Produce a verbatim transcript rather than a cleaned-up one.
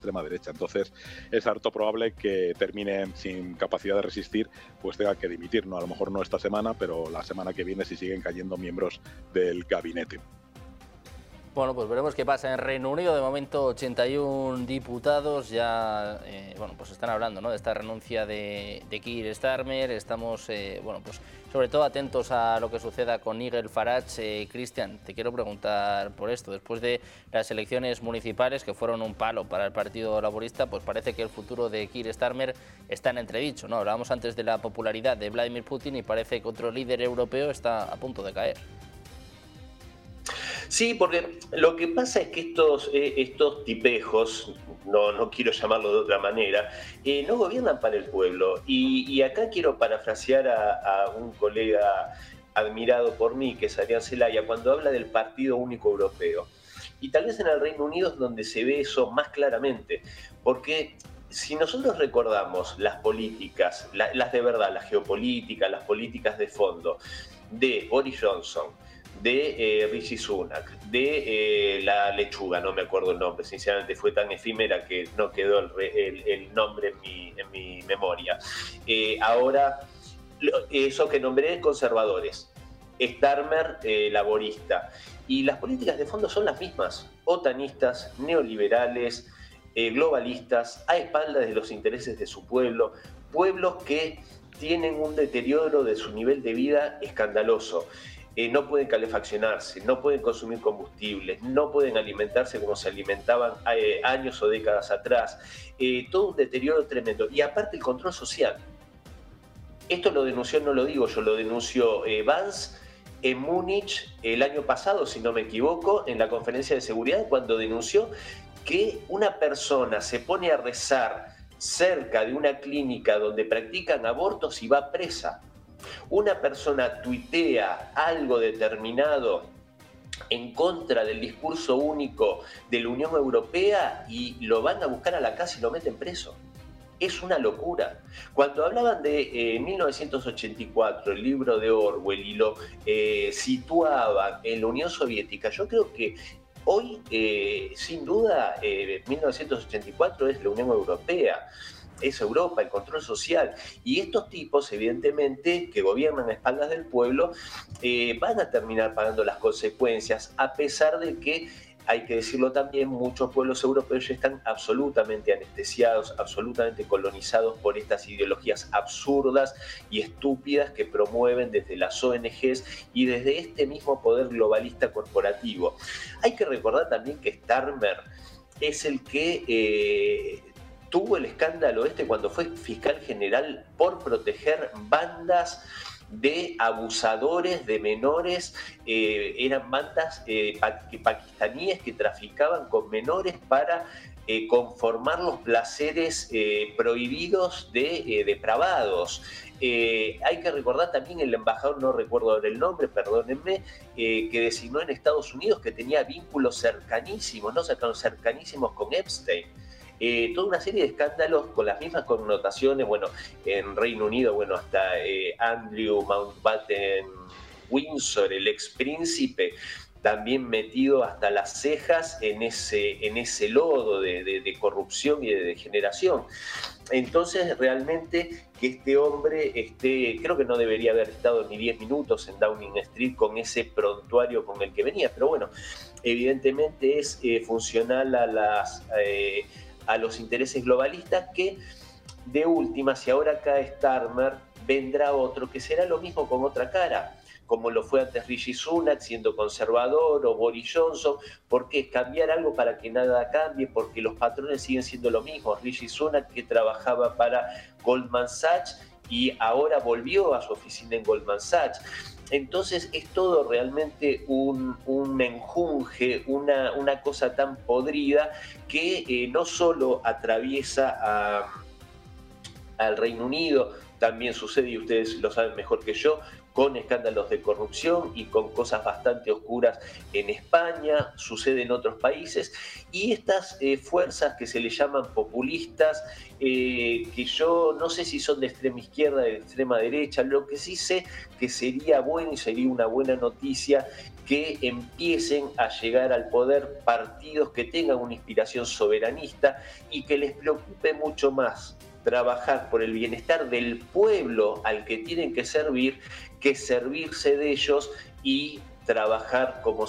extrema derecha. Entonces es harto probable que termine sin capacidad de resistir, pues tenga que dimitir, ¿no? A lo mejor no esta semana, pero la semana que viene si siguen cayendo miembros del gabinete. Bueno, pues veremos qué pasa en Reino Unido. De momento ochenta y uno diputados ya, eh, bueno, pues están hablando, ¿no?, de esta renuncia de, de Keir Starmer. Estamos, eh, bueno, pues sobre todo atentos a lo que suceda con Nigel Farage. Eh, Cristian, te quiero preguntar por esto. Después de las elecciones municipales, que fueron un palo para el Partido Laborista, pues parece que el futuro de Keir Starmer está en entredicho, ¿no? Hablábamos antes de la popularidad de Vladimir Putin y parece que otro líder europeo está a punto de caer. Sí, porque lo que pasa es que estos, eh, estos tipejos, no, no quiero llamarlo de otra manera, eh, no gobiernan para el pueblo. Y, y acá quiero parafrasear a, a un colega admirado por mí, que es Adrián Celaya, cuando habla del Partido Único Europeo. Y tal vez en el Reino Unido es donde se ve eso más claramente, porque si nosotros recordamos las políticas, la, las de verdad, las geopolíticas, las políticas de fondo de Boris Johnson, de eh, Rishi Sunak, de eh, la lechuga, no me acuerdo el nombre, sinceramente fue tan efímera que no quedó el, el, el nombre en mi, en mi memoria. Eh, ahora, eso que nombré, conservadores, Starmer, eh, laborista, y las políticas de fondo son las mismas, otanistas, neoliberales, eh, globalistas, a espaldas de los intereses de su pueblo, pueblos que tienen un deterioro de su nivel de vida escandaloso. Eh, no pueden calefaccionarse, no pueden consumir combustibles, no pueden alimentarse como se alimentaban eh, años o décadas atrás. Eh, todo un deterioro tremendo. Y aparte el control social. Esto lo denunció, no lo digo yo, lo denunció eh, Vance en Múnich el año pasado, si no me equivoco, en la conferencia de seguridad, cuando denunció que una persona se pone a rezar cerca de una clínica donde practican abortos y va presa. Una persona tuitea algo determinado en contra del discurso único de la Unión Europea y lo van a buscar a la casa y lo meten preso. Es una locura. Cuando hablaban de eh, mil novecientos ochenta y cuatro, el libro de Orwell, y lo eh, situaban en la Unión Soviética, yo creo que hoy, eh, sin duda, eh, mil novecientos ochenta y cuatro es la Unión Europea. Es Europa, el control social. Y estos tipos, evidentemente, que gobiernan a espaldas del pueblo, eh, van a terminar pagando las consecuencias, a pesar de que, hay que decirlo también, muchos pueblos europeos ya están absolutamente anestesiados, absolutamente colonizados por estas ideologías absurdas y estúpidas que promueven desde las O N Ges y desde este mismo poder globalista corporativo. Hay que recordar también que Starmer es el que Eh, tuvo el escándalo este cuando fue fiscal general por proteger bandas de abusadores de menores. Eh, eran bandas eh, pa pakistaníes que traficaban con menores para eh, conformar los placeres eh, prohibidos de eh, depravados. Eh, hay que recordar también el embajador, no recuerdo ahora el nombre, perdónenme, eh, que designó en Estados Unidos, que tenía vínculos cercanísimos, no cercanísimos con Epstein. Eh, toda una serie de escándalos con las mismas connotaciones. Bueno, en Reino Unido, bueno, hasta eh, Andrew Mountbatten Windsor, el ex príncipe, también metido hasta las cejas en ese, en ese lodo de, de, de corrupción y de degeneración. Entonces, realmente, que este hombre esté, creo que no debería haber estado ni diez minutos en Downing Street con ese prontuario con el que venía, pero bueno, evidentemente es eh, funcional a las... Eh, a los intereses globalistas, que de última, si ahora cae Starmer, vendrá otro que será lo mismo con otra cara, como lo fue antes Rishi Sunak siendo conservador, o Boris Johnson. ¿Por qué? Cambiar algo para que nada cambie, porque los patrones siguen siendo lo mismo. Rishi Sunak, que trabajaba para Goldman Sachs y ahora volvió a su oficina en Goldman Sachs. Entonces es todo realmente un, un menjunje, una, una cosa tan podrida que eh, no solo atraviesa a, al Reino Unido, también sucede, y ustedes lo saben mejor que yo, con escándalos de corrupción y con cosas bastante oscuras en España, sucede en otros países, y estas eh, fuerzas que se le llaman populistas, eh, que yo no sé si son de extrema izquierda, de extrema derecha, lo que sí sé que sería bueno y sería una buena noticia que empiecen a llegar al poder partidos que tengan una inspiración soberanista y que les preocupe mucho más trabajar por el bienestar del pueblo al que tienen que servir, que servirse de ellos y trabajar como